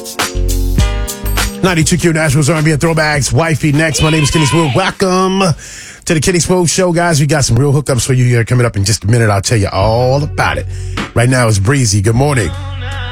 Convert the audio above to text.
92Q Nationals R&B and Throwbacks. Wifey next. My name is Kenny Swoop. Welcome to the Kenny Swoop Show, guys. We got some real hookups for you here coming up in just a minute. I'll tell you all about it. Right now it's Breezy. Good morning.